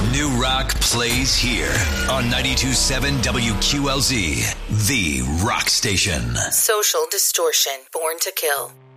New rock plays here on 92.7 WQLZ, the rock station. Social Distortion, Born to Kill.